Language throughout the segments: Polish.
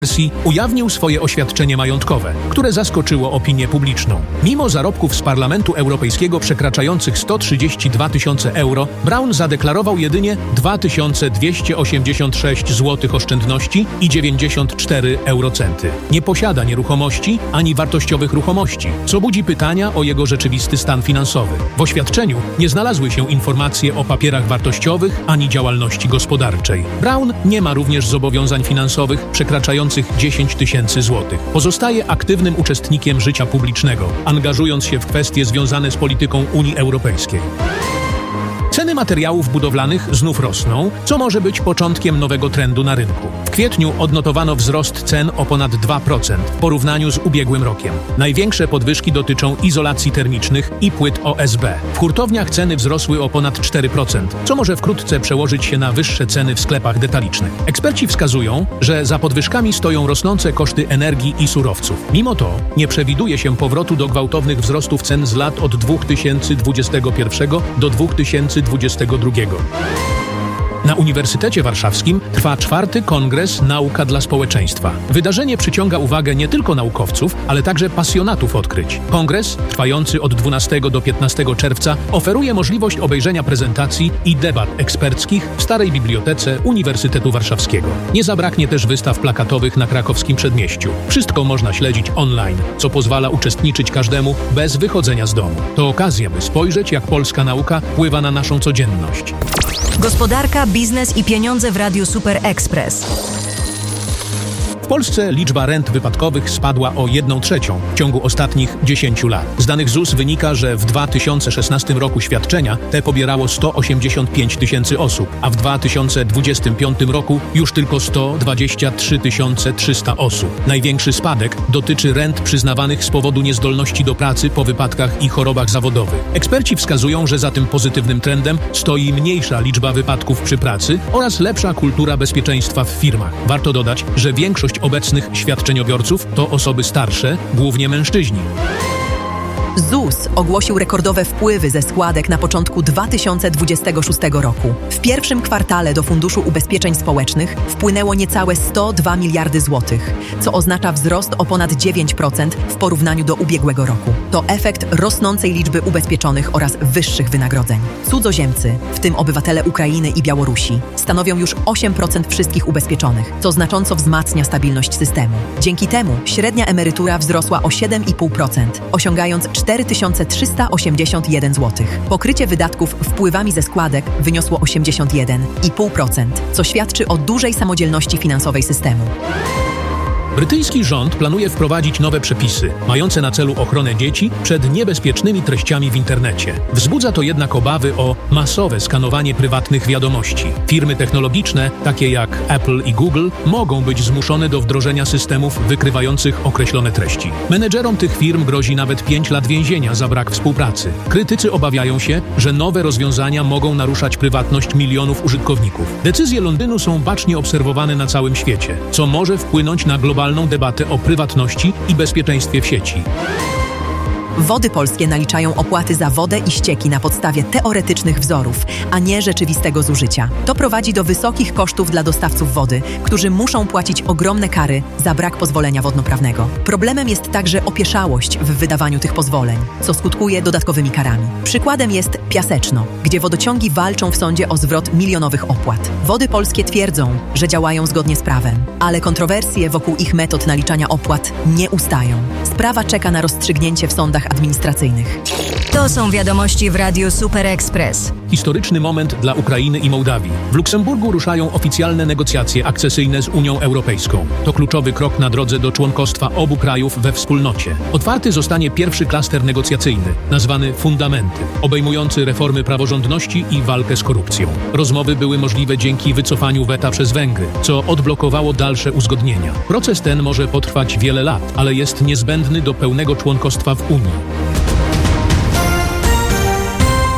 ujawnił swoje oświadczenie majątkowe, które zaskoczyło opinię publiczną. Mimo zarobków z Parlamentu Europejskiego przekraczających 132 tysiące euro, Braun zadeklarował jedynie 2286 zł oszczędności i 94 eurocenty. Nie posiada nieruchomości ani wartościowych ruchomości, co budzi pytania o jego rzeczywisty stan finansowy. W oświadczeniu nie znalazły się informacje o papierach wartościowych ani działalności gospodarczej. Braun nie ma również zobowiązań finansowych przekraczających 10 tysięcy złotych. Pozostaje aktywnym uczestnikiem życia publicznego, angażując się w kwestie związane z polityką Unii Europejskiej. Ceny materiałów budowlanych znów rosną, co może być początkiem nowego trendu na rynku. W kwietniu odnotowano wzrost cen o ponad 2% w porównaniu z ubiegłym rokiem. Największe podwyżki dotyczą izolacji termicznych i płyt OSB. W hurtowniach ceny wzrosły o ponad 4%, co może wkrótce przełożyć się na wyższe ceny w sklepach detalicznych. Eksperci wskazują, że za podwyżkami stoją rosnące koszty energii i surowców. Mimo to nie przewiduje się powrotu do gwałtownych wzrostów cen z lat od 2021 do 2022. Na Uniwersytecie Warszawskim trwa 4. Kongres Nauka dla Społeczeństwa. Wydarzenie przyciąga uwagę nie tylko naukowców, ale także pasjonatów odkryć. Kongres, trwający od 12 do 15 czerwca, oferuje możliwość obejrzenia prezentacji i debat eksperckich w Starej Bibliotece Uniwersytetu Warszawskiego. Nie zabraknie też wystaw plakatowych na krakowskim przedmieściu. Wszystko można śledzić online, co pozwala uczestniczyć każdemu bez wychodzenia z domu. To okazja, by spojrzeć, jak polska nauka wpływa na naszą codzienność. Gospodarka, biznes i pieniądze w Radiu Super Express. W Polsce liczba rent wypadkowych spadła o 1/3 w ciągu ostatnich 10 lat. Z danych ZUS wynika, że w 2016 roku świadczenia te pobierało 185 tysięcy osób, a w 2025 roku już tylko 123 300 osób. Największy spadek dotyczy rent przyznawanych z powodu niezdolności do pracy po wypadkach i chorobach zawodowych. Eksperci wskazują, że za tym pozytywnym trendem stoi mniejsza liczba wypadków przy pracy oraz lepsza kultura bezpieczeństwa w firmach. Warto dodać, że większość obecnych świadczeniobiorców to osoby starsze, głównie mężczyźni. ZUS ogłosił rekordowe wpływy ze składek na początku 2026 roku. W pierwszym kwartale do Funduszu Ubezpieczeń Społecznych wpłynęło niecałe 102 miliardy złotych, co oznacza wzrost o ponad 9% w porównaniu do ubiegłego roku. To efekt rosnącej liczby ubezpieczonych oraz wyższych wynagrodzeń. Cudzoziemcy, w tym obywatele Ukrainy i Białorusi, stanowią już 8% wszystkich ubezpieczonych, co znacząco wzmacnia stabilność systemu. Dzięki temu średnia emerytura wzrosła o 7,5%, osiągając 4381 zł. Pokrycie wydatków wpływami ze składek wyniosło 81,5%, co świadczy o dużej samodzielności finansowej systemu. Brytyjski rząd planuje wprowadzić nowe przepisy, mające na celu ochronę dzieci przed niebezpiecznymi treściami w internecie. Wzbudza to jednak obawy o masowe skanowanie prywatnych wiadomości. Firmy technologiczne, takie jak Apple i Google, mogą być zmuszone do wdrożenia systemów wykrywających określone treści. Menedżerom tych firm grozi nawet 5 lat więzienia za brak współpracy. Krytycy obawiają się, że nowe rozwiązania mogą naruszać prywatność milionów użytkowników. Decyzje Londynu są bacznie obserwowane na całym świecie, co może wpłynąć na globalną debatę o prywatności i bezpieczeństwie w sieci. Wody Polskie naliczają opłaty za wodę i ścieki na podstawie teoretycznych wzorów, a nie rzeczywistego zużycia. To prowadzi do wysokich kosztów dla dostawców wody, którzy muszą płacić ogromne kary za brak pozwolenia wodnoprawnego. Problemem jest także opieszałość w wydawaniu tych pozwoleń, co skutkuje dodatkowymi karami. Przykładem jest Piaseczno, gdzie wodociągi walczą w sądzie o zwrot milionowych opłat. Wody Polskie twierdzą, że działają zgodnie z prawem, ale kontrowersje wokół ich metod naliczania opłat nie ustają. Sprawa czeka na rozstrzygnięcie w sądach administracyjnych. To są wiadomości w Radiu Super Express. Historyczny moment dla Ukrainy i Mołdawii. W Luksemburgu ruszają oficjalne negocjacje akcesyjne z Unią Europejską. To kluczowy krok na drodze do członkostwa obu krajów we wspólnocie. Otwarty zostanie pierwszy klaster negocjacyjny, nazwany Fundamenty, obejmujący reformy praworządności i walkę z korupcją. Rozmowy były możliwe dzięki wycofaniu weta przez Węgry, co odblokowało dalsze uzgodnienia. Proces ten może potrwać wiele lat, ale jest niezbędny do pełnego członkostwa w Unii.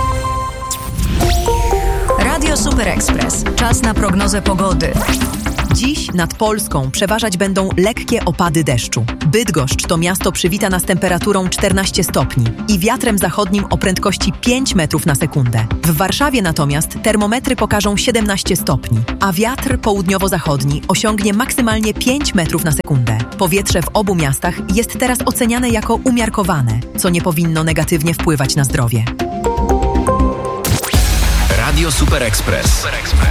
Radio Super Express. Czas na prognozę pogody. Dziś nad Polską przeważać będą lekkie opady deszczu. Bydgoszcz to miasto przywita nas temperaturą 14 stopni i wiatrem zachodnim o prędkości 5 metrów na sekundę. W Warszawie natomiast termometry pokażą 17 stopni, a wiatr południowo-zachodni osiągnie maksymalnie 5 metrów na sekundę. Powietrze w obu miastach jest teraz oceniane jako umiarkowane, co nie powinno negatywnie wpływać na zdrowie. Radio Super Express.